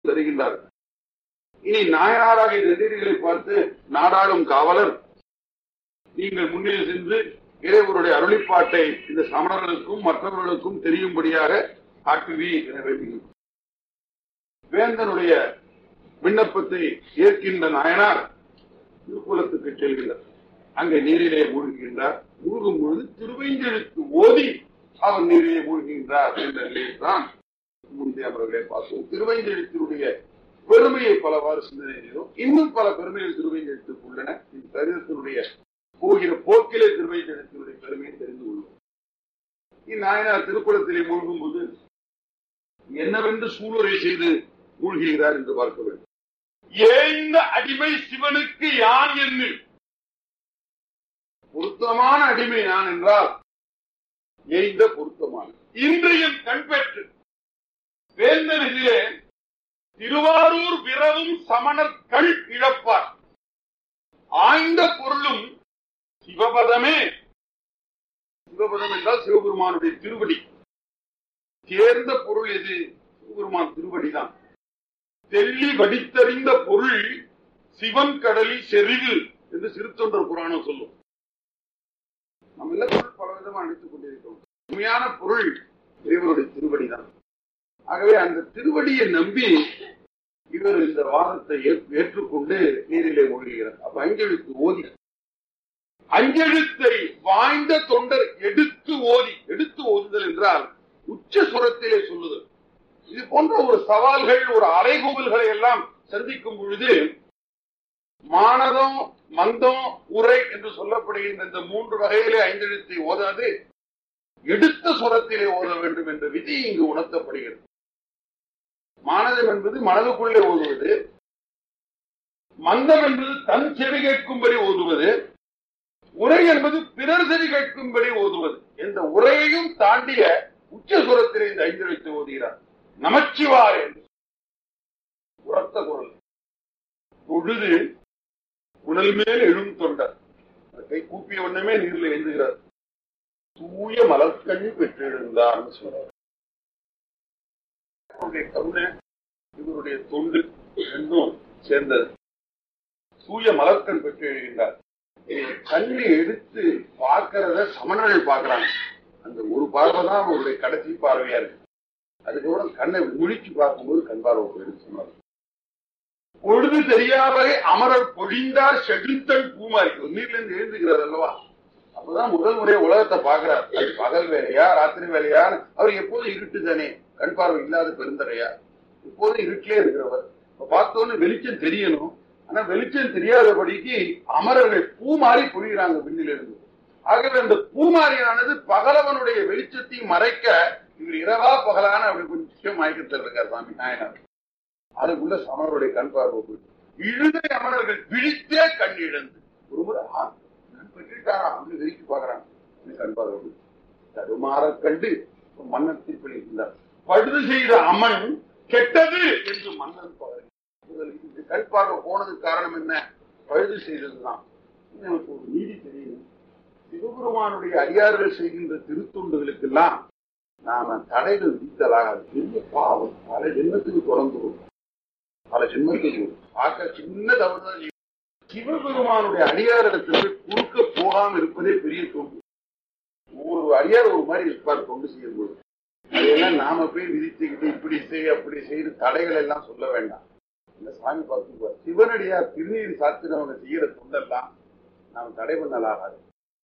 தருகின்றார். இனி நாயனாராக இந்த நீதிகளை பார்த்து நாடாளும் காவலர் நீங்கள் முன்னே சென்று இறைவருடைய அருளிப்பாட்டை இந்த சமணர்களுக்கும் மற்றவர்களுக்கும் தெரியும்படியாக காட்டுவி என வேண்டுகிறோம். வேந்தனுடைய விண்ணப்பத்தை ஏற்கின்ற நாயனார் திருக்குளத்துக்கு செல்கிறார். அங்கே நீரிலே மூழ்கின்றார். மூழ்கும் பொழுது திருவைந்தெழுத்து ஓதி அவர் நீரிலே மூழ்கின்றார் என்ற நிலையில்தான் முந்தைய அவர்களே பார்த்தோம். திருவைந்தெழுத்தினுடைய பெருமையை பலவாறு சிந்தனை செய்தோம். இன்னும் பல பெருமைகள் திருவைந்தெழுத்துக்கு உள்ளன. இந்த சரிதத்தினுடைய போகிற போக்கிலே திருவைந்தெழுத்தினுடைய பெருமையை தெரிந்து கொள்வோம். இந்நாயனார் திருக்குளத்திலே மூழ்கும் போது என்னவென்று சூளுரை செய்து மூழ்கிறார் என்று பார்க்க வேண்டும். ஏந்த அடிமை சிவனுக்கு யான் என்று பொருத்தமான அடிமை நான் என்றால் ஏந்த பொருத்தமான இன்றைய கண் பெற்று வேந்தனிலே திருவாரூர் விரவும் சமணர் கண் இழப்பார். ஆய்ந்த பொருளும் சிவபதமே. சிவபதம் என்றால் சிவபெருமானுடைய திருவடி. சேர்ந்த பொருள் எது? சிவபெருமான் திருவடிதான். தெள்ளி வடித்தறிந்த பொருள் சிவன் கடலில் செறிவு என்று சிறுத்தொண்டர் புராணம் சொல்லும். நம்ம எல்லா பொருள் பல விதமாக அழைத்துக் கொண்டிருக்கிறோம். உண்மையான பொருள் இறைவனுடைய திருவடிதான். ஆகவே அந்த திருவடியை நம்பி இவர் இந்த வாதத்தை ஏற்றுக்கொண்டு நீரிலே மூழ்கிறார். அப்ப அஞ்செழுத்து ஓதி, அஞ்செழுத்தை வாய்ந்த தொண்டர் எடுத்து ஓதி. எடுத்து ஓதுதல் என்றால் உச்ச சுரத்திலே சொல்லுதல். இது போன்ற ஒரு சவால்கள், ஒரு அறைகூவல்களை எல்லாம் சந்திக்கும் பொழுது மானதம், மந்தம், உரை என்று சொல்லப்படுகின்ற இந்த மூன்று வகையிலே ஐந்தெழுத்தை ஓதாது எடுத்த சுரத்திலே ஓத வேண்டும் என்ற விதி இங்கு உணர்த்தப்படுகிறது. மானதம் என்பது மனதுக்குள்ளே ஓதுவது, மந்தம் என்பது தன் செவி கேட்கும்படி ஓதுவது, உரை என்பது பிறர் செவி கேட்கும்படி ஓதுவது. இந்த உரையையும் தாண்டிய உச்சசுரத்திலே இந்த ஐந்தெழுத்தை ஓதுகிறார். நமச்சிவாய உரத்த குரல் தொழுது உடல் மேல் எழும் தொண்டர் கை கூப்பிய உடனே நீரில் எழுந்துகிறார். தூய மலர்கண் பெற்றெழுந்தார் சொல்றார். கருணை இவருடைய தொண்டு ரெண்டும் சேர்ந்தது. தூய மலர்கண் பெற்று எழுகின்றார். கண்ணை எடுத்து பார்க்கிறத சமணர்கள் பார்க்கிறாங்க. அந்த ஒரு பார்வை தான் அவருடைய கடைசி பார்வையா இருக்கு. அதுக்கப்புறம் கண்ணை முழிச்சு பார்க்கும்போது கண் பார்வை போயிடுச்சு சொன்னார். பொழுது தெரியாதவரை அமரர் பொழிந்தார் செகுத்தன் பூமாரி. நீர்ல இருந்து எழுந்துகிறார் அல்லவா? அப்பதான் முதல் முறைய உலகத்தை பார்க்கிறார். அது பகல் வேலையா ராத்திரி வேலையா? அவர் எப்போதும் இருட்டு தானே, கண் பார்வை இல்லாத பெருந்தரையா, எப்போதும் இருட்டிலே இருக்கிறவர். பார்த்தோன்னு வெளிச்சம் தெரியணும். ஆனா வெளிச்சம் தெரியாதபடிக்கு அமரர்கள் பூமாரி பொழிகிறாங்க விண்ணிலிருந்து. ஆகவே அந்த பூமாரியானது பகலவனுடைய வெளிச்சத்தையும் மறைக்க இவர் இரவா பகலான அப்படி கொஞ்சம் மயக்கத்தில் இருக்கார் சாமி நாயனார். அதுக்குள்ள சமணருடைய கண் பார்வை போயிட்டு இழுதை அமரர்கள் விழித்தே கண் இழந்து ஒரு முறை அப்படி விரிச்சு பாக்குறாங்க. கண் பார்வை தடுமாற கண்டு மன்னன் தீர்ப்பளிக்கின்றார். படுது செய்த அமன் கெட்டது என்று மன்னன் பாருங்க. கண் பார்வை போனதுக்கு காரணம் என்ன? பழுது செய்ததுதான். எனக்கு ஒரு நீதி தெரியும். சிவபெருமானுடைய அடியார்கள் செய்கின்ற திருத்தொண்டுகளுக்கெல்லாம் நாம தடைகள் விதித்தலாகாது. பெரிய பாவம் பல ஜென்மத்துக்கு தொடர்ந்து பல ஜென்மத்துக்கு பார்க்க சின்ன தவறுதான். சிவபெருமானுடைய அடியாரிடத்திற்கு குறுக்க போகாம இருப்பதே பெரிய தொண்டு. ஒரு அடியார் ஒரு மாதிரி இருப்பார் தொண்டு செய்யும் போது. அதெல்லாம் நாம போய் விதித்துக்கிட்டு இப்படி செய் அப்படி செய்து தடைகள் எல்லாம் சொல்ல வேண்டாம். இந்த சாமி பார்த்து சிவனடியார் திருநீர் சாத்திரவங்க செய்யற தொண்டெல்லாம் நாம் தடை பண்ணலாகாது.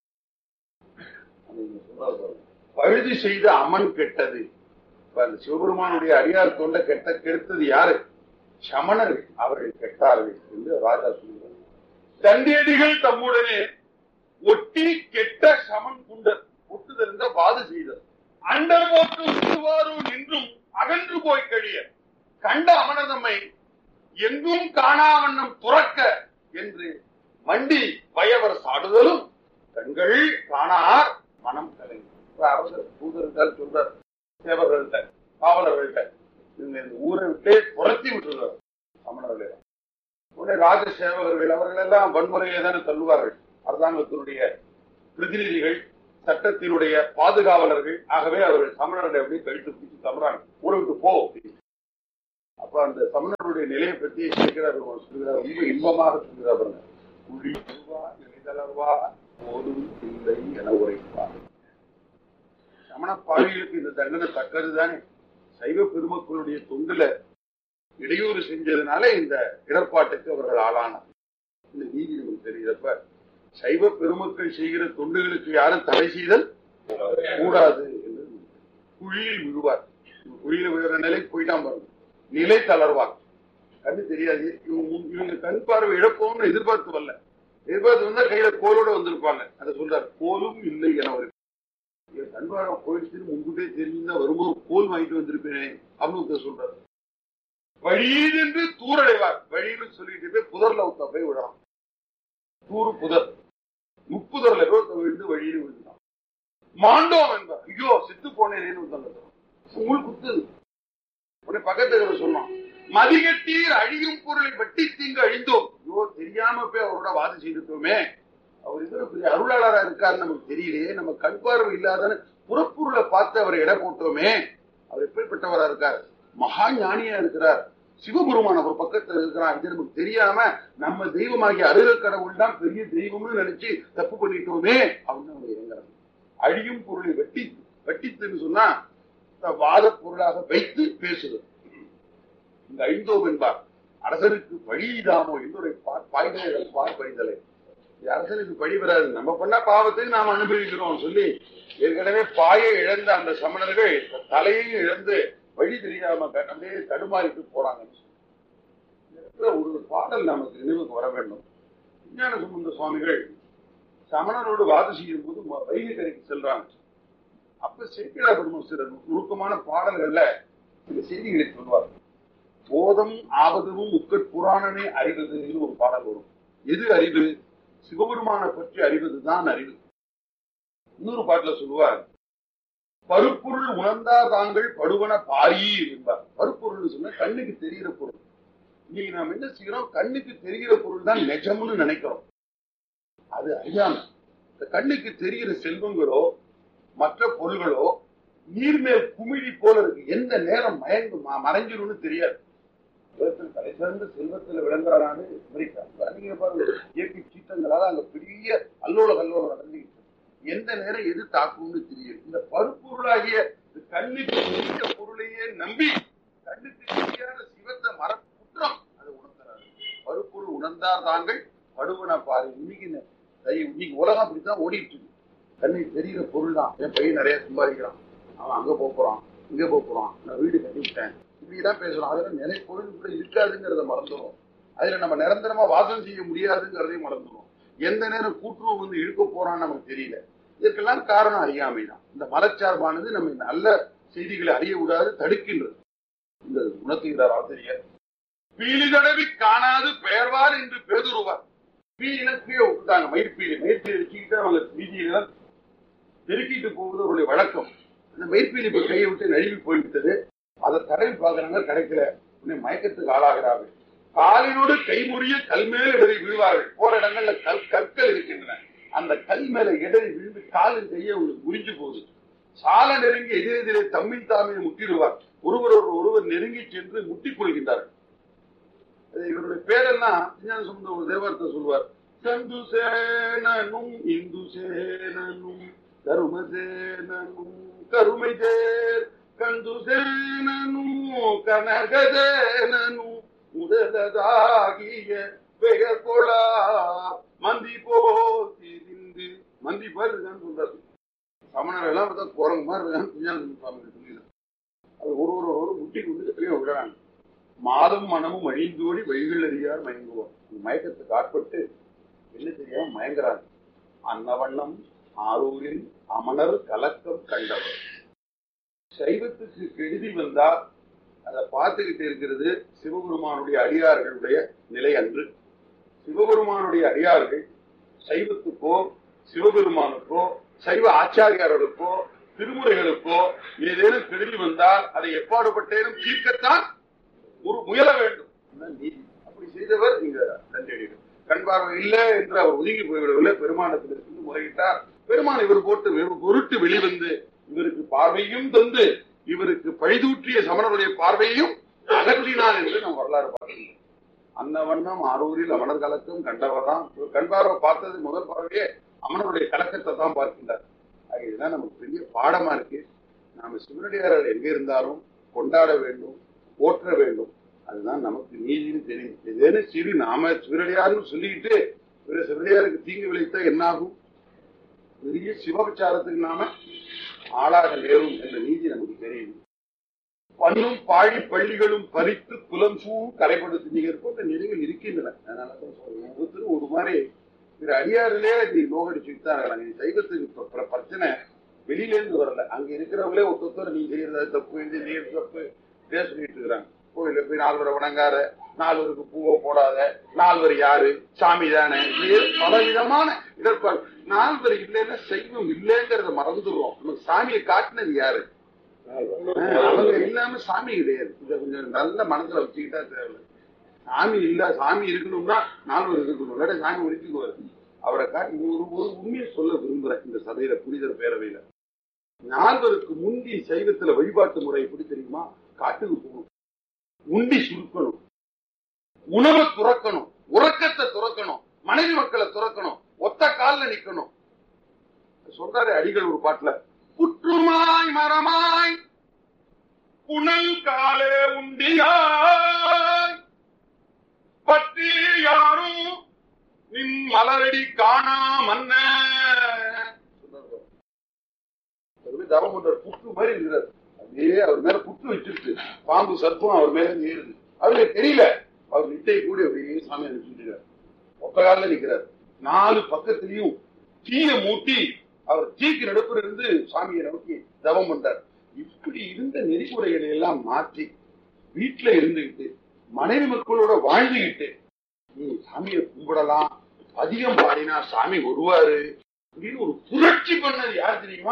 பழுது செய்த அமன் கெட்டது. சிவபெருமானுடைய அடியார் தொண்டை கெடுத்தது யாரு? சமணர்கள். அவர்கள் கெட்டார்கள் என்று ராஜா சொல்கிறார். தண்டியடிகள் தம்முடனே ஒட்டி கெட்ட சமன் குண்டர். ஒட்டுதல் என்ற வாது செய்தல். அண்டர் போட்டு திருவாரூர் நின்றும் அகன்று போய் கழிய கண்ட அமனதம்மை எங்கும் காணாவண்ணம் துறக்க என்று மண்டி பயவர் சாடுதலும் கண்கள் காணார் மனம் கலைஞர். அரசர் தூதர்கள் சொல்றார் சேவர்கள்ட்ட காவலர்கள்ட்ட இந்த ஊரை விட்டே புரட்டி விட்டுறார் சமணர்களே. உடனே ராஜ சேவகர்கள் அவர்கள் எல்லாம் வன்முறையை தானே தள்ளுவார்கள். அரசாங்கத்தினுடைய பிரதிநிதிகள், சட்டத்தினுடைய பாதுகாவலர்கள். ஆகவே அவர்கள் சமணர்களை அப்படியே கழித்து பிடிச்சு தள்ளுறாங்க. ஊரை விட்டு போ. அப்ப அந்த சமணருடைய நிலையை பற்றி சொல்கிறார், ரொம்ப இன்பமாக சொல்கிறார். குழி நிலைதளர்வா போதும் இல்லை என உரைப்பார். சமண பாவிகளுக்கு இந்த தண்டனை தக்கதுதானே. சைவ பெருமக்களுடைய தொண்டுல இடையூறு செஞ்சதுனால இந்த இடர்பாட்டுக்கு அவர்கள் ஆளானார். இந்த நீதி நமக்கு தெரிகிறப்ப சைவ பெருமக்கள் செய்கிற தொண்டுகளுக்கு யாரும் தடை செய்தல் கூடாது என்று குழியில் விழுவார். குழியில விழுற நிலைக்கு போயிட்டான் பாருங்க. நிலை தளர்வார். கண்ணு தெரியாது. இவங்க கண் பார்வை இழப்போம்னு எதிர்பார்த்து வரல. எதிர்பார்த்து வந்தா கையில கோலோட வந்திருப்பாங்க. அதை சொல்றாரு, கோலும் இல்லை என ஒரு கண் பார்வை போயிடுச்சுன்னு முன்கூட்டே தெரிஞ்சுதான் வரும்போது கோல் வாங்கிட்டு வந்திருப்பேனே அப்படின்னு சொல்றாரு. வழியின்று தூரடைவார். வழின்னு சொல்லிட்டு போய் புதர்ல போய் விடலாம். தூரு புதர் முப்புதர்ல விழுந்து வழியில் விழுந்தான். மாண்டோம் என்பார். ஐயோ செத்து போனேன்னு உங்கள் குத்துது. உடனே பக்கத்துல சொன்னான், மதிகட்டீர் அழியும் பொருளை வட்டி தீங்கு அழிந்தோம். ஐயோ தெரியாம போய் அவரோட வாதம் செய்துட்டோமே. அவர் இதோட பெரிய அருளாளரா இருக்காரு நமக்கு தெரியலையே. நம்ம கண் பார்வை இல்லாத புறப்பொருளை பார்த்து அவரை இட போட்டோமே. அவர் எப்படிப்பட்டவரா இருக்கார்? மகா ஞானியா இருக்கிறார். சிவபெருமான ஒரு பக்கத்துல இருக்கிறான். இது நமக்கு தெரியாம நம்ம தெய்வமாகிய அருள் கடவுள் தான் பெரிய தெய்வம்னு நினைச்சு தப்பு பண்ணிட்டோமே அப்படின்னு அவங்க இறங்குறாங்க. அழியும் பொருளை வெட்டித்துன்னு சொன்னா வாத பொருளாக வைத்து பேசுது. இந்த ஐந்தோம் என்பார். அரசனுக்கு பழிதாமோ என்னுடைய பார்ப்பறிதலை. அரசனுக்கு பழி வராது, நம்ம பண்ண பாவத்துக்கு நாம் அனுபவிக்கிறோம் சொல்லி ஏற்கனவே பாயை இழந்த அந்த சமணர்கள் தலையையும் இழந்து வழி தெரியாம அப்படியே தடுமாறிட்டு போறாங்க. ஒரு பாடல் நமக்கு நினைவுக்கு வர வேண்டும். விஞ்ஞான சம்பந்த சுவாமிகள் சமணரோடு வாதம் செய்யும் போது வைகை கரைக்கு செல்றாங்க. அப்ப சேக்கிழா பெருமாள் சில நுணுக்கமான பாடல்கள்ல இந்த செய்திகளை சொல்வார். போதம் ஆபதமும் முக்கட்புராணனே அறிவது ஒரு பாடல் வரும். எது அறிவு? சிவபெருமானை பற்றி அறிவதுதான் அறிவு. இன்னொரு பாட்டுல சொல்லுவார், பருப்பொருள் உணர்ந்தார் தாங்கள் படுவன பாரீர் என்பார். பருப்பொருள் சொன்ன கண்ணுக்கு தெரிகிற பொருள். இன்னைக்கு நாம் என்ன செய்யறோம்? கண்ணுக்கு தெரிகிற பொருள் தான் நிஜம்னு நினைக்கிறோம். அது அறியாம இந்த கண்ணுக்கு தெரிகிற செல்வங்களோ மற்ற பொருள்களோ நீர்மேல் குமிழி போல இருக்கு. எந்த நேரம் மறைஞ்சிரும்னு தெரியாது. தலை சிறந்த செல்வத்தில் விளங்குறாரு அமெரிக்கா. நீங்க பாருங்க, இயற்கை சீற்றங்களால அங்க பெரிய அல்லோல கல்லோலம் நடந்துகிட்டு எந்த நேரம் எது தாக்கும்னு தெரியும். இந்த பருப்பொருளாகிய கண்ணுக்கு தெரிந்த பொருளையே நம்பி கண்ணுக்கு தெரியாத சிவத்தை குற்றம் அதை உணர்ந்தாரு. பருப்பொருள் உணர்ந்தார் தாங்கள் படுவன பாரு. இன்னைக்கு உலகம் அப்படித்தான் ஓடிட்டு இருக்கு. கண்ணுக்கு தெரிகிற பொருள் தான். என் பையன் நிறைய சம்பாதிக்கிறான், அவன் அங்க போறான் இங்க போறான், நான் வீடு கட்டிவிட்டேன், இப்படிதான் பேசுறோம். அதுல நிறைய பொருள் கூட இருக்காதுங்கிறத மறந்துடும். அதுல நம்ம நிரந்தரமா வாசம் செய்ய முடியாதுங்கிறதையும் மறந்துடும். எந்த நேரம் கூட்டுறவு வந்து இழுக்க போறான்னு நமக்கு தெரியல. இதற்கெல்லாம் காரணம் அறியாமைதான். இந்த மதச்சார்பானது நம்ம நல்ல செய்திகளை அறிய விடாது தடுக்கின்றது. இந்த உணர்த்துகிறார் ஆசிரியர். பீலி தடவி காணாது பெயர்வார் என்று பேதுருவார். பீலின கீழே விட்டுட்டாங்க. மயிர்பீலி வச்சுக்கிட்டு அவங்க வீதியில பெருக்கிட்டு போவது அவருடைய வழக்கம். அந்த மயிர்பீலி இப்ப கையை விட்டு நழுவி போய்விட்டது. அதை தடவி பார்க்கறாங்க, கிடைக்கல. மயக்கத்துக்கு ஆளாகிறார்கள். காலினோடு கைமுறிய கல்மேல இடறி விழுவார்கள். போற இடங்கள்ல கற்கள் இருக்கின்றன. அந்த கல் மேல இடறி விழுந்து காலின் கையை உங்களுக்கு முறிஞ்சு போகுது. சால நெருங்கி எதிரெதிரே தம்மில் தாமே முட்டிடுவார். ஒருவர் நெருங்கி சென்று முட்டிக் கொள்கின்றார்கள். இவருடைய பேரெல்லாம் விஞ்ஞான சம்பந்த ஒரு தேவாரத்தை சொல்வார். சந்து சேனனும் இந்து சேனனும் தருமசேனனும் கருமை தேர் கந்து சேனனும் கனகதேனனும் முதலதாகிய பெயர் கொளா மந்தி போதிந்து மந்தி பேர் இருக்கான்னு சொல்றாரு. சமணர் எல்லாம் பார்த்தா குரங்கு மாதிரி இருக்கான்னு விஞ்ஞான சொல்லிடுறாரு. அது ஒரு முட்டி கொண்டு எப்படியோ விடுறாங்க. மாதம் மனமும் அழிந்தோடி வழிகள் அறியார் மயங்குவோம். மயக்கத்துக்கு ஆட்பட்டு என்ன தெரியாம மயங்குறாங்க. அன்னவண்ணம் ஆரூரில் அமணர் கலக்கம் கண்டவர். சைவத்துக்கு கெடுதி வந்தா அதை பார்த்துக்கிட்டு இருக்கிறது சிவபெருமானுடைய அடியார்களுடைய நிலை அன்று. சிவபெருமானுடைய அடியார்கள் சைவத்துக்கோ சிவபெருமானுக்கோ சைவ ஆச்சாரியார்களுக்கோ திருமுறைகளுக்கோ ஏதேனும் கெடுதி வந்தால் அதை எப்பாடுபட்டேனும் தீர்க்கத்தான் ஒரு முயல வேண்டும். அப்படி செய்தவர் இங்க தண்டடிகள். கண் பார்வை இல்லை என்று அவர் ஒதுங்கி போய்விடவில்லை. பெருமானத்திலிருந்து முறையிட்டார். பெருமான் இவர் போட்டு பொருட்டு வெளிவந்து இவருக்கு பார்வையும் தந்து இவருக்கு பழிதூற்றிய சமணருடைய பார்வையையும் அகற்றினான் என்று நம்ம வரலாறு பார்க்கணும். அன்னவண்ணம் ஆரூரில் அமனர் கலக்கம் கண்டவர்தான் கண்பார்வை பார்த்தது முதல் பார்வையே அமனருடைய கலக்கத்தை தான் பார்க்கின்றார். இதுதான் நமக்கு பெரிய பாடமா இருக்கு. நாம சிவனடியார்கள் எங்க இருந்தாலும் கொண்டாட வேண்டும், போற்ற வேண்டும். அதுதான் நமக்கு நீதினு தெரியும். ஏதேனும் சிறு நாம சிவனடியார்னு சொல்லிக்கிட்டு சிவனடியாருக்கு தீங்கு விளைத்தா என்ன ஆகும்? பெரிய சிவபச்சாரத்துக்கு நாம ஆளாக நேரும் என்ற நீதி நமக்கு தெரியும். பண்ணும் பாழி பள்ளிகளும் பறித்து குலம் சூழ் கரைப்படுத்தி நீங்க போன்ற நிலைகள் இருக்கின்றன. அதனாலதான் சொல்றேன், ஒருத்தர் ஒரு மாதிரி அடியாரிலே நீ நோகடிச்சுட்டு தான் இருக்கலாம். நீ சைவத்துக்கு பிரச்சனை வெளியில இருந்து வரல, அங்க இருக்கிறவங்களே ஒருத்தர் நீ செய்யறது தப்பு, இது நீர் தப்பு பேசிட்டு இருக்கிறாங்க. கோயில போய் 4 வரை வணங்காத, 4 வருக்கு பூவை போடாத, 4 வரை யாரு சாமி தானே, பல விதமான இடர்பாடு. 4 வரை இல்லைன்னா செய்வம் இல்லைங்கிறத மறந்துடுறோம். நமக்கு சாமியை காட்டினது யாரு? அவங்க இல்லாம சாமி கிடையாது. இதை கொஞ்சம் நல்ல மனசுல வச்சுக்கிட்டா தேவை. சாமி இல்ல, சாமி இருக்கணும்னா 4 வரை இருக்கணும், இல்லாட்ட சாமி ஒழிச்சுக்குவாரு. அவரை காட்டி ஒரு உண்மையை சொல்ல விரும்புறேன். இந்த சபையில புனிதர் பேரவையில 4 வருக்கு முந்தி சைவத்துல வழிபாட்டு முறை எப்படி தெரியுமா? காட்டுக்கு போகணும், உண்டி சுருக்கணும், உணவை துறக்கணும், உறக்கத்தை துறக்கணும், மனைவி மக்களை துறக்கணும், ஒத்த காலில் நிக்கணும். சொல்றாரு அடிகள் ஒரு பாட்டுல, புற்றுமாய் மரமாய் புனல் காலே உண்டியாய் பற்றி யாரும் நின் மலரடி காணா மன்ன. தவம் பண்றார், புற்று மாதிரி இருக்கிறார். அப்படியே அவர் மேல புற்று வச்சிருக்கு, பாம்பு சர்ப்பம் அவர் மேல ஏறுது. அவருக்கு தெரியல, அவர் நிட்டை கூட அப்படியே சாமி அனுப்பிச்சுட்டார். ஒத்த காலில் நிற்கிறார். 4 பக்கத்திலையும் தீய மூட்டி அவர் தீக்கு நடுப்புல இருந்து சாமியை நோக்கி தவம் பண்றார். இப்படி இருந்த நெறிமுறைகளை எல்லாம் மாற்றி வீட்டுல இருந்துகிட்டு மனைவி மக்களோட வாழ்ந்துகிட்டு நீ சாமியை கும்பிடலாம், அதிகம் பாடினா சாமி வருவாரு அப்படின்னு ஒரு புரட்சி பண்ணது யார் தெரியுமா?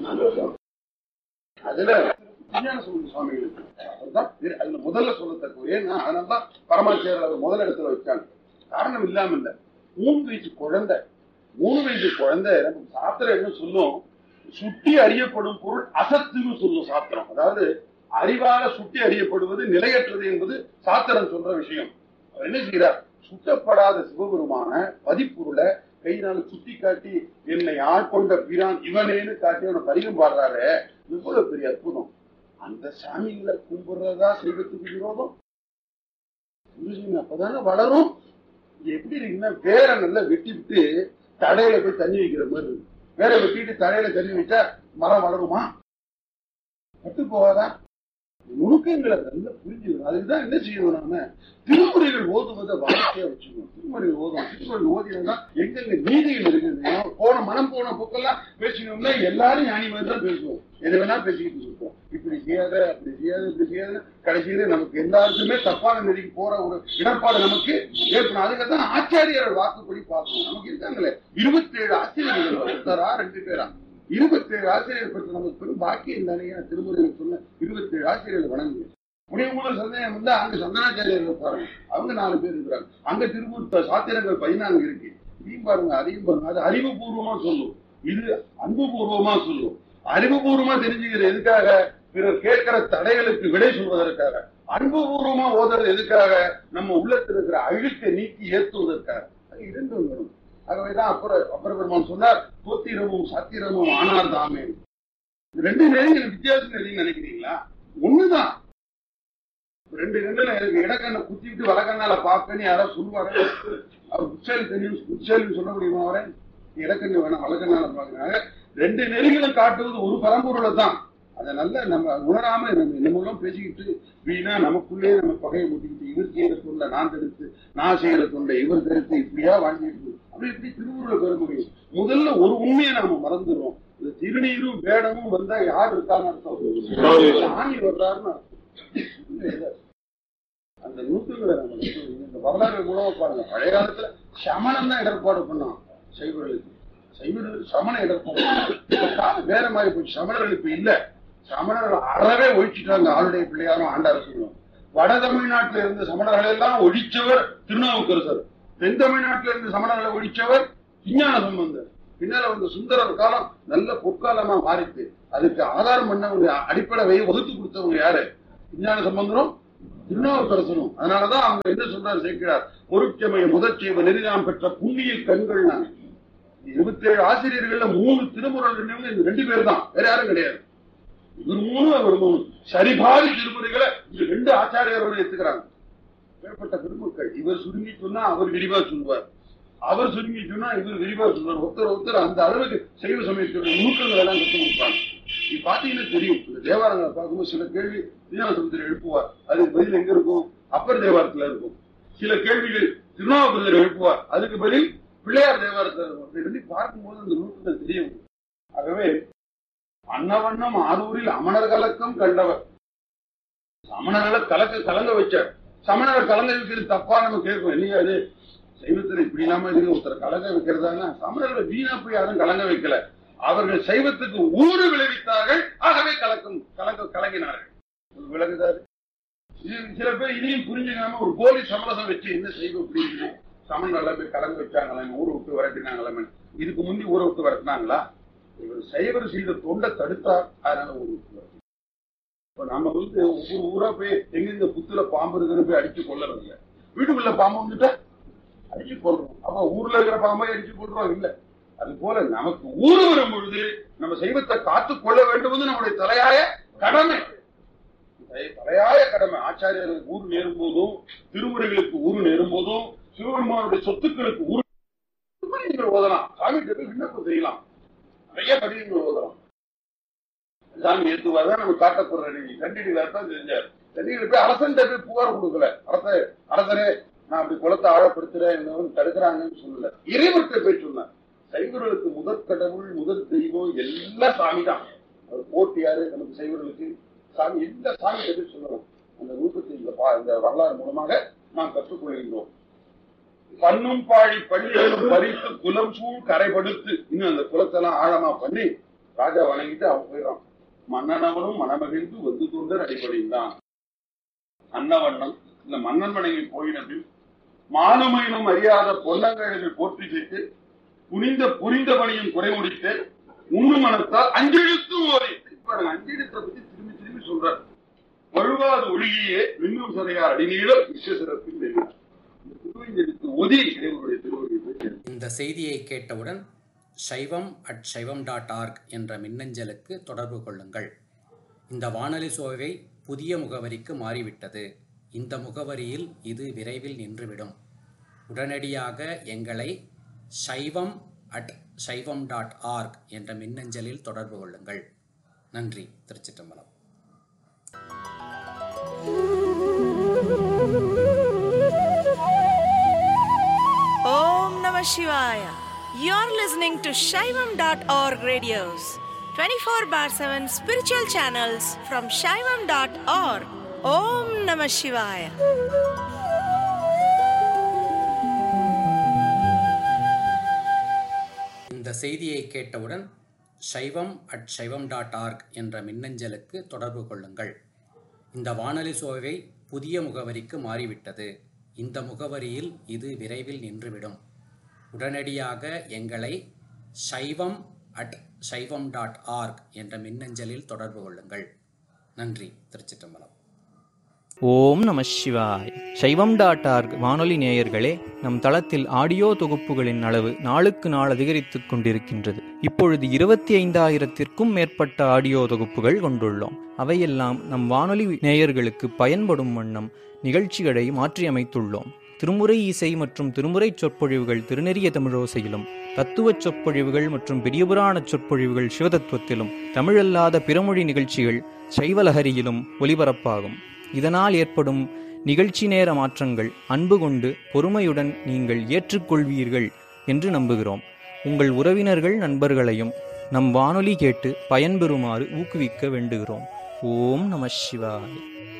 அதுல விஞ்ஞான சுவாமிகளுக்கு அதுல முதல்ல சொல்லத்தக்க. ஏன்னா அதனால்தான் பரமாச்சாரியர் முதல் இடத்துல வச்சாங்க. காரணம் இல்லாம இல்ல. 3 வயசு குழந்தை, 3 வயசு குழந்தை சாத்திரம் என்ன சொல்லும்? சுட்டி அறியப்படும் பொருள் அசத்துன்னு சொல்லும் சாத்திரம். அதாவது அறிவால சுட்டி அறியப்படுவது நிலையற்றது என்பது சாத்திரம் சொல்ற விஷயம். என்ன செய்யறார்? சுட்டப்படாத சிவபெருமான பதிப்பொருளை கையினால சுட்டி காட்டி என்னை ஆட்கொண்ட பிரான் இவனேன்னு காட்டி அவனை பரிகம் பாடுறாரு. இவ்வளவு பெரிய அற்புதம். அந்த சாமிகளை கும்பிடுறதா செய்வதற்கு விரோதம்? அப்பதானே வளரும். எப்படி இருக்குன்னா, வேற நல்லா வெட்டி விட்டு தடையில போய் தண்ணி வைக்கிற மாதிரி இருக்கு. வேற வெட்டிட்டு தடையில தண்ணி வச்சா மரம் வளருமா? பட்டு போகாதா? நுணுக்கங்களை நல்லா புரிஞ்சுக்கணும். அதுக்குதான் என்ன செய்யணும்? நாம திருமுறைகள் ஓதுவதை வாழ்க்கையா வச்சுக்கணும். திருமுறைகள் ஓதுவோம். திருமுறைகள் ஓதினா எங்கெங்க நீதிகள் இருக்குது, போன மனம் போன போக்கெல்லாம் பேசினோம்னா எல்லாரும் ஞானி மாதிரி தான் பேசுவோம். எது வேணா பேசிக்கிட்டு இருக்கோம். இப்படி செய்யாத, அப்படி செய்யாத, இப்படி செய்யாத, கடைசியில நமக்கு எல்லாருக்குமே தப்பான நெறிக்கு போற ஒரு இடர்பாடு நமக்கு ஏற்படும். அதுக்குதான் ஆச்சாரியர்கள் வாக்குப்படி பார்க்கணும். நமக்கு இருக்காங்களே 27 ஆசிரியர்கள், ஒருத்தரா 2 பேரா 27 ஆசிரியர் பெற்ற நமக்கு பெரும் பாக்கியம் தானே. திருமுறைகள் சொன்ன 27 ஆசிரியர்கள் வணங்குங்க. முடிவு சந்தேகம் வந்து அங்க சந்தனாச்சாரியர்கள் இருப்பாருங்க, அவங்க 4 பேர் இருக்கிறாங்க. அங்க திருமூர்த்த சாத்திரங்கள் 14 இருக்கு. இதையும் பாருங்க, அதையும் பாருங்க. அது அறிவுபூர்வமா சொல்லும், இது அன்புபூர்வமா சொல்லும். அறிவுபூர்வமா தெரிஞ்சுக்கிற எதுக்காக? பிறர் கேட்கிற தடைகளுக்கு விடை சொல்வதற்காக. அன்புபூர்வமா ஓதுறது எதுக்காக? நம்ம உள்ளத்தில் இருக்கிற அழுக்கை நீக்கி ஏற்றுவதற்காக. அது 2 வரும். ஆகவேதான் அப்பர் பெருமான் சொன்னார், தோத்திரமும் சத்திரமும் ஆனார் தாமே. 2 நெறிகள் வித்தியாசம் நெறின்னு நினைக்கிறீங்களா? ஒண்ணுதான். 2 கண்ணுல எனக்கு இடக்கண்ணை குத்திட்டு வடக்கண்ணால பாப்பேன்னு யாராவது சொல்லுவாரு? அவர் புட்சாலி தெரியும், புட்சாலின்னு சொல்ல முடியுமா? அவரை இடக்கண்ணு வேணாம், வடக்கண்ணால பாக்குறாங்க. 2 நெறிகளும் காட்டுவது ஒரு பரம்பொருளை தான். அதை நல்ல நம்ம உணராம நம்ம பேசிக்கிட்டு வீணா நமக்குள்ளே நம்ம பகையை முட்டிக்கிட்டு, இவர் செய்யற தொண்டை நான் தடுத்து, நான் செய்யற தொண்டை இவர் தடுத்து, இப்படியா வாழ்ந்துட்டு அப்படி இப்படி திருவுருளை பெற முடியும். முதல்ல ஒரு உண்மையை நாம மறந்துடுறோம். இந்த திருநீரும் வேடமும் வந்தா யார் இருக்கான்னு அர்த்தம்? சாமி வர்றாருன்னு அர்த்தம். அந்த நூற்றுகளை நம்ம இந்த வரலாறு மூலமா பாருங்க. பழைய காலத்துல சமணம் தான் இடர்பாடு பண்ணோம் சைவர்களுக்கு. சைவர்களுக்கு சமண இடர்பாடு வேற மாதிரி போச்சு. சமணர்கள் இப்ப இல்ல. சமணர்கள் அறவே ஒழிச்சுட்டாங்க. ஆளுடைய பிள்ளையாரும் ஆண்டார் சொல்லுவோம். வட தமிழ்நாட்டில இருந்த சமணர்கள் எல்லாம் ஒழிச்சவர் திருநாவுக்கரசர். தென் தமிழ்நாட்டில இருந்த சமணர்களை ஒழிச்சவர் விஞ்ஞான சம்பந்தர். பின்னால வந்து சுந்தரர் காலம் நல்ல பொற்காலமா மாறிட்டு அதுக்கு ஆதாரம் பண்ணவங்க, அடிப்படை வகுத்து கொடுத்தவங்க யாரு? விஞ்ஞான சம்பந்தரும் திருநாவுக்கரசனும். அதனாலதான் அவங்க என்ன சொல்றாரு சேர்க்கிறார், பொருட்சமய முதற்செய்வ நெறிதாம் பெற்ற புண்ணிய கண்கள். 27 ஆசிரியர்கள்ல 3 திருமுறை 2 பேர் தான், வேற யாரும் கிடையாது. இவர் 3 அவர் 3 சரிபாதி திருமுறைகளை 2 ஆச்சாரியர்கள் எடுத்துக்கிறாங்க. ஏற்பட்ட பெருமக்கள். இவர் சுருங்கி சொன்னா அவர் விரிவா சொல்லுவார், அவர் சுருங்கி சொன்னா இவர் விரிவா சொல்லுவார். ஒருத்தர் அந்த அளவுக்கு சைவ சமயத்துடைய நுணுக்கங்கள் எல்லாம் கற்றுக் கொடுப்பாங்க. நீ பாத்தீங்கன்னா தெரியும், இந்த தேவாரங்களை பார்க்கும்போது சில கேள்வி திருநாவுக்கரசர் எழுப்புவார், அதுக்கு பதில் எங்க இருக்கும், அப்பர் தேவாரத்துல இருக்கும். சில கேள்விகள் திருநாவுக்கரசர் எழுப்புவார், அதுக்கு பதில் பிள்ளையார் தேவாரத்துல இருக்கும். பார்க்கும்போது அந்த நுணுக்கங்கள் தெரியும். ஆகவே அன்னவண்ணம் ஆரூரில் அமணர் கலக்கம் கண்டவர். சமணர்களை கலங்க வச்சார். சமணர் கலங்க வைக்கிறது தப்பா நம்ம கேட்கும். இல்லையா, அது சைவத்தில் இப்படி இல்லாம இருக்கு, ஒருத்தர் கலங்க வைக்கிறதாங்க. சமணர்களை வீணா போய் யாரும் கலங்க வைக்கல, அவர்கள் சைவத்துக்கு ஊறு விளைவித்தார்கள். ஆகவே கலங்கினார்கள். விளங்குதாரு. சில பேர் இதையும் புரிஞ்சுக்காம ஒரு போலி சமரசம் வச்சு என்ன செய்வோம் அப்படின்னு சமணர்களை போய் கலங்க வச்சாங்களே, ஊரை விட்டு விரட்டினாங்களே. இதுக்கு முந்தி ஊரை விட்டு விரட்டினாங்களா? இவர் சைவர் செய்த தொண்டை தடுத்தார், அதனால ஊரை விட்டு விரட்டினாங்க. இப்ப நம்ம ஒவ்வொரு ஊரா போய் எங்க புத்துல பாம்பு இருக்குன்னு போய் அடிச்சு கொள்ளறது இல்ல. வீட்டுக்குள்ள பாம்பு வந்துட்டா அடிச்சு கொள்றோம். அப்ப ஊர்ல இருக்கிற பாம்பை அடிச்சு கொள்றோம் இல்ல. அது போல நமக்கு ஊரு வரும் பொழுது நம்ம சைவத்தை காத்துக் கொள்ள வேண்டும் நம்முடைய தலையாய கடமை. ஆச்சாரியர்களுக்கு ஊரு நேரும் போதும், திருமுறைகளுக்கு ஊரு நேரும் போதும், சிவபெருமானுடைய சொத்துக்களுக்கு ஊரு நீங்கள் ஓதலாம். சாமி விண்ணப்பம் செய்யலாம், நிறைய பதிவுகள் ஓதலாம். சாமி ஏற்றுவாதான் நம்ம காட்டப்படுற கண்டிப்பாக செஞ்சார். கண்டிப்பா போய் அரசன் போய் புகார் கொடுக்கல. அரசரே நான் அப்படி குளத்தை ஆழப்படுத்துறேன் தடுக்கிறாங்கன்னு சொல்லல, இறைவர்கிட்ட போய் சொன்னார். சைவர்களுக்கு முதற் கடவுள் முதற் தெய்வம் எல்லாம் சாமி தான். அவர் போட்டியாரு நமக்கு சைவர்களுக்கு சாமி எல்லா சாமி எது சொல்லணும். அந்த ரூபத்தை இந்த வரலாறு மூலமாக நாம் கற்றுக்கொள்கின்றோம். பண்ணும் பாழி பள்ளிகளும் பறித்து குலம் சூழ் கரைபடுத்து இன்னும் அந்த குலத்தெல்லாம் ஆழமா பண்ணி ராஜா வணங்கிட்டு அவன் போயிடறான். மன்னனவனும் மணமகிழ்ந்து வந்து தொண்டர் அடிப்படைந்தான். அன்னவண்ணம் இந்த மன்னன் மனைவி போயினபில் மானுமையினும் அறியாத பொன்னங்கைகள் போற்றி செய்து புரிந்த பணியும் குறை முடித்து உண்ணும் மனத்தால் அஞ்செழுத்தும் ஓரி. அஞ்செழுத்தை பத்தி திரும்பி சொல்றார். வழுவாது ஒழுகியே மின்னும் சதையார் அடிநீளம் விஸ்வசிறப்பில் ஒதி இறைவனுடைய திருவருள். இந்த செய்தியை கேட்டவுடன் saivam@saivam.org என்ற மின்னஞ்சலுக்கு தொடர்பு கொள்ளுங்கள். இந்த வானொலி சோவை புதிய முகவரிக்கு மாறிவிட்டது. இந்த முகவரியில் இது விரைவில் நின்றுவிடும். உடனடியாக எங்களை saivam@saivam.org என்ற மின்னஞ்சலில் தொடர்பு கொள்ளுங்கள். நன்றி. திருச்சிற்றம்பலம். Om Namah Shivaya. You're listening to Shaivam.org radios, 24/7 spiritual channels from Shaivam.org. Om Namah Shivaya. இந்த செய்தியை கேட்டவுடன் saivam@saivam.org என்ற மின்னஞ்சலுக்கு தொடர்பு கொள்ளுங்கள். இந்த வானொலி சோவை புதிய முகவரிக்கு மாறிவிட்டது. இந்த முகவரியில் இது விரைவில் நின்றுவிடும். உடனடியாக எங்களை saivam@saivam.org என்ற மின்னஞ்சலில் தொடர்பு கொள்ளுங்கள். நன்றி. திருச்சிற்றம்பலம். ஓம் நம சிவாய். சைவம்.org வானொலி நேயர்களே, நம் தளத்தில் ஆடியோ தொகுப்புகளின் அளவு நாளுக்கு நாள் அதிகரித்துக் கொண்டிருக்கின்றது. இப்பொழுது 25,000-க்கும் மேற்பட்ட ஆடியோ தொகுப்புகள் கொண்டுள்ளோம். அவையெல்லாம் நம் வானொலி நேயர்களுக்கு பயன்படும் வண்ணம் நிகழ்ச்சிகளை மாற்றியமைத்துள்ளோம். திருமுறை இசை மற்றும் திருமுறை சொற்பொழிவுகள் திருநெறிய தமிழோசையிலும், தத்துவச் சொற்பொழிவுகள் மற்றும் பெரியபுராண சொற்பொழிவுகள் சிவதத்துவத்திலும், தமிழல்லாத பிறமொழி நிகழ்ச்சிகள் சைவலஹரியிலும் ஒலிபரப்பாகும். இதனால் ஏற்படும் நிகழ்ச்சி நேர மாற்றங்கள் அன்பு கொண்டு பொறுமையுடன் நீங்கள் ஏற்றுக்கொள்வீர்கள் என்று நம்புகிறோம். உங்கள் உறவினர்கள் நண்பர்களையும் நம் வானொலி கேட்டு பயன்பெறுமாறு ஊக்குவிக்க வேண்டுகிறோம். ஓம் நம சிவாய்.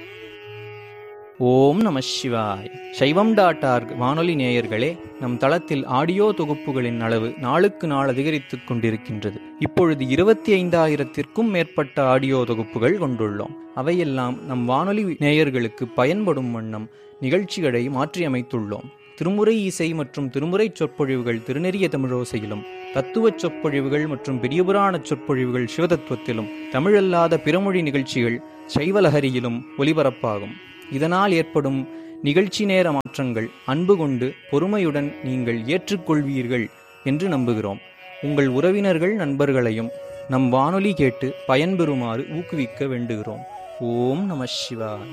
ஓம் நம சிவாய். சைவம்.org வானொலி நேயர்களே, நம் தளத்தில் ஆடியோ தொகுப்புகளின் அளவு நாளுக்கு நாள் அதிகரித்துக் கொண்டிருக்கின்றது. இப்பொழுது 25,000-க்கும் மேற்பட்ட ஆடியோ தொகுப்புகள் கொண்டுள்ளோம். அவையெல்லாம் நம் வானொலி நேயர்களுக்கு பயன்படும் வண்ணம் நிகழ்ச்சிகளை மாற்றியமைத்துள்ளோம். திருமுறை இசை மற்றும் திருமுறை சொற்பொழிவுகள் திருநெறிய தமிழோசையிலும், தத்துவச் சொற்பொழிவுகள் மற்றும் பெரியபுராண சொற்பொழிவுகள் சிவதத்துவத்திலும், தமிழல்லாத பிறமொழி நிகழ்ச்சிகள் சைவலஹரியிலும் ஒலிபரப்பாகும். இதனால் ஏற்படும் நிகழ்ச்சி நேர மாற்றங்கள் அன்பு கொண்டு பொறுமையுடன் நீங்கள் ஏற்றுக்கொள்வீர்கள் என்று நம்புகிறோம். உங்கள் உறவினர்கள் நண்பர்களையும் நம் வானொலி கேட்டு பயன்பெறுமாறு ஊக்குவிக்க வேண்டுகிறோம். ஓம் நம சிவாய.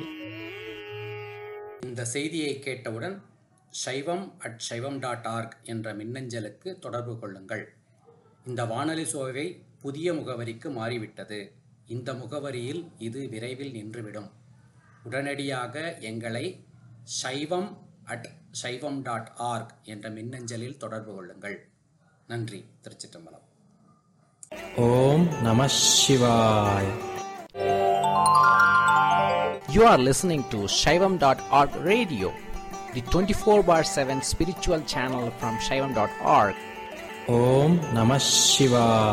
இந்த செய்தியை கேட்டவுடன் shaivam@shaivam.org என்ற மின்னஞ்சலுக்கு தொடர்பு கொள்ளுங்கள். இந்த வானொலி சோவை புதிய முகவரிக்கு மாறிவிட்டது. இந்த முகவரியில் இது விரைவில் நின்றுவிடும். உடனடியாக எங்களை shaivam@shaivam.org என்ற மின்னஞ்சலில் தொடர்பு கொள்ளுங்கள். நன்றி. திருச்சிற்றம்பலம். ஓம் நம சிவாய. You are listening to Shaivam.org radio, the 24/7 spiritual channel from Shaivam.org. ஓம் நம சிவாய.